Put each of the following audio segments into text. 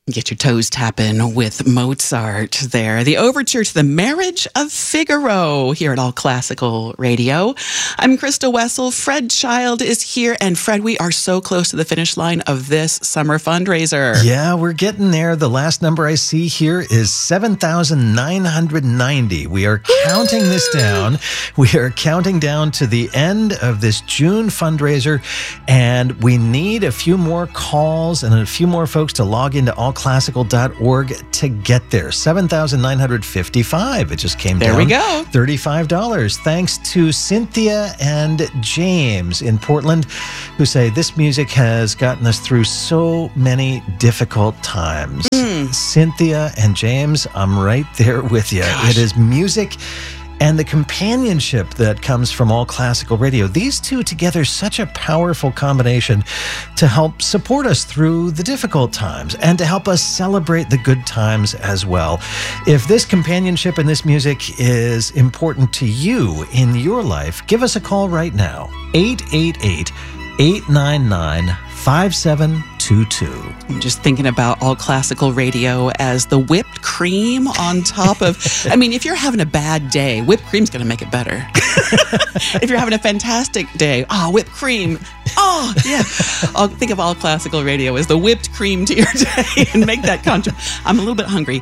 Get your toes tapping with Mozart there. The overture to the Marriage of Figaro here at All Classical Radio. I'm Krista Wessel. Fred Child is here. And Fred, we are so close to the finish line of this summer fundraiser. Yeah, we're getting there. The last number I see here is 7,990. We are counting this down. We are counting down to the end of this June fundraiser. And we need a few more calls and a few more folks to log into allclassical.org to get there. 7,955. It just came down. There we go. $35. Thanks to Cynthia and James in Portland, who say this music has gotten us through so many difficult times. Cynthia and James, I'm right there with you. Gosh. It is music and the companionship that comes from All Classical Radio. These two together, such a powerful combination to help support us through the difficult times and to help us celebrate the good times as well. If this companionship and this music is important to you in your life, give us a call right now. 888-899-5722. I'm just thinking about All Classical Radio as the whipped cream on top of, I mean, if you're having a bad day, whipped cream's going to make it better. If you're having a fantastic day, whipped cream. Oh, yeah. I'll think of All Classical Radio as the whipped cream to your day and make that contribution. I'm a little bit hungry.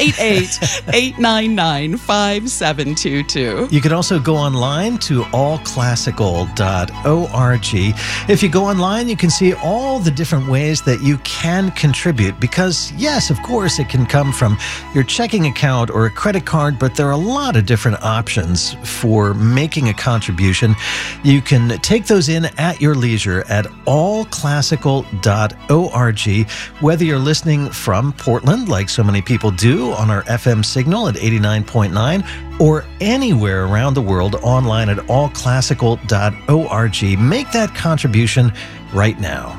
888-899-5722. You can also go online to allclassical.org. If you go online, you can see all the different ways that you can contribute because, yes, of course, it can come from your checking account or a credit card, but there are a lot of different options for making a contribution. You can take those in at your leisure at allclassical.org, whether you're listening from Portland, like so many people do on our FM signal at 89.9, or anywhere around the world online at allclassical.org. Make that contribution right now.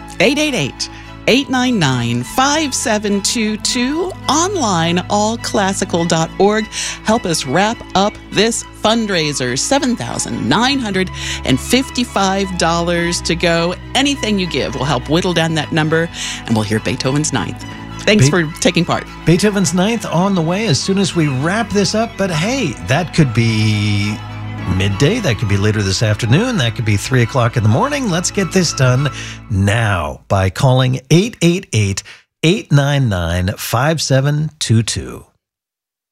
888-899-5722. Online, allclassical.org. Help us wrap up this fundraiser. $7,955 to go. Anything you give will help whittle down that number, and we'll hear Beethoven's Ninth. Thanks for taking part. Beethoven's Ninth on the way as soon as we wrap this up. But hey, that could be midday. That could be later this afternoon. That could be 3 o'clock in the morning. Let's get this done now by calling 888-899-5722.